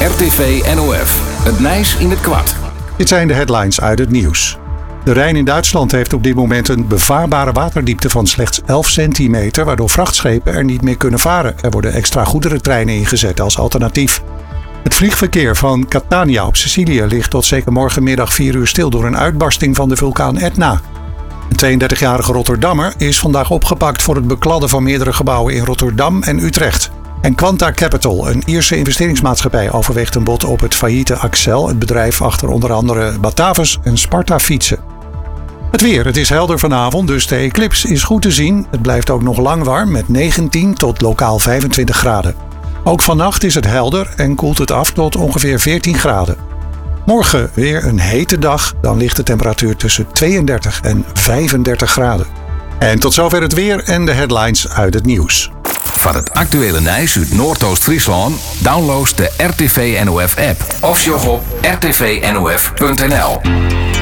RTV NOF. Het Nijs in het kwart. Dit zijn de headlines uit het nieuws. De Rijn in Duitsland heeft op dit moment een bevaarbare waterdiepte van slechts 11 centimeter, waardoor vrachtschepen er niet meer kunnen varen. Er worden extra goederentreinen ingezet als alternatief. Het vliegverkeer van Catania op Sicilië ligt tot zeker morgenmiddag 4 uur stil door een uitbarsting van de vulkaan Etna. Een 32-jarige Rotterdammer is vandaag opgepakt voor het bekladden van meerdere gebouwen in Rotterdam en Utrecht. En Quanta Capital, een Ierse investeringsmaatschappij, overweegt een bod op het failliete Accel, het bedrijf achter onder andere Batavus en Sparta fietsen. Het weer, het is helder vanavond, dus de eclips is goed te zien. Het blijft ook nog lang warm met 19 tot lokaal 25 graden. Ook vannacht is het helder en koelt het af tot ongeveer 14 graden. Morgen weer een hete dag, dan ligt de temperatuur tussen 32 en 35 graden. En tot zover het weer en de headlines uit het nieuws. Van het actuele Nijs uit Noordoost-Friesland download de RTV NOF app of sjog op rtvnof.nl.